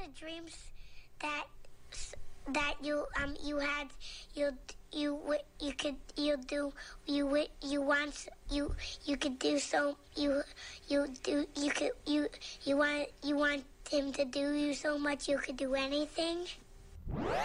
the dreams that you had you could you want him to do you so much you could do anything?